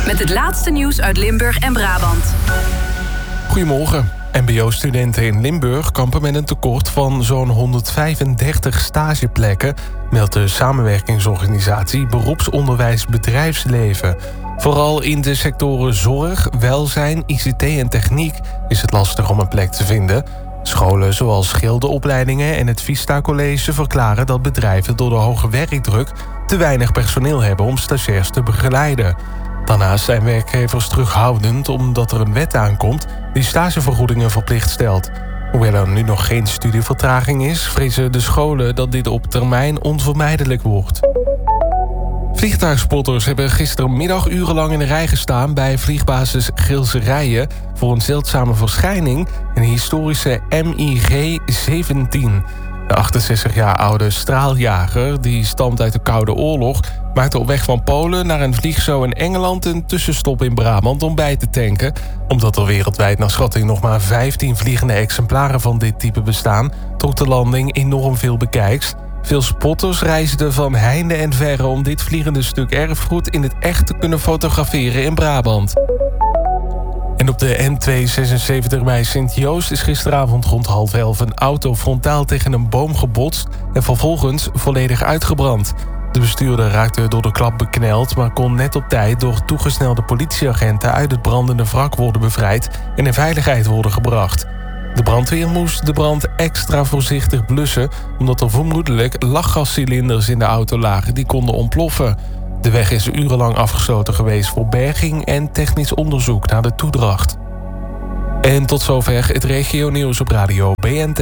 met het laatste nieuws uit Limburg en Brabant. Goedemorgen. MBO-studenten in Limburg kampen met een tekort van zo'n 135 stageplekken, meldt de samenwerkingsorganisatie Beroepsonderwijs Bedrijfsleven. Vooral in de sectoren zorg, welzijn, ICT en techniek is het lastig om een plek te vinden. Scholen zoals schilderopleidingen en het Vista College verklaren dat bedrijven door de hoge werkdruk te weinig personeel hebben om stagiairs te begeleiden. Daarnaast zijn werkgevers terughoudend omdat er een wet aankomt die stagevergoedingen verplicht stelt. Hoewel er nu nog geen studievertraging is, vrezen de scholen dat dit op termijn onvermijdelijk wordt. Vliegtuigspotters hebben gistermiddag urenlang in de rij gestaan bij vliegbasis Gilserijen voor een zeldzame verschijning, een historische MiG-17. De 68 jaar oude straaljager, die stamt uit de Koude Oorlog, maakte op weg van Polen naar een vliegshow in Engeland een tussenstop in Brabant om bij te tanken. Omdat er wereldwijd naar schatting nog maar 15 vliegende exemplaren van dit type bestaan, trok de landing enorm veel bekijks. Veel spotters reisden van heinde en verre om dit vliegende stuk erfgoed in het echt te kunnen fotograferen in Brabant. En op de N276 bij Sint-Joost is gisteravond rond 10:30 een auto frontaal tegen een boom gebotst en vervolgens volledig uitgebrand. De bestuurder raakte door de klap bekneld, maar kon net op tijd door toegesnelde politieagenten uit het brandende wrak worden bevrijd en in veiligheid worden gebracht. De brandweer moest de brand extra voorzichtig blussen, omdat er vermoedelijk lachgascilinders in de auto lagen die konden ontploffen. De weg is urenlang afgesloten geweest voor berging en technisch onderzoek naar de toedracht. En tot zover het regionieuws op radio BNT.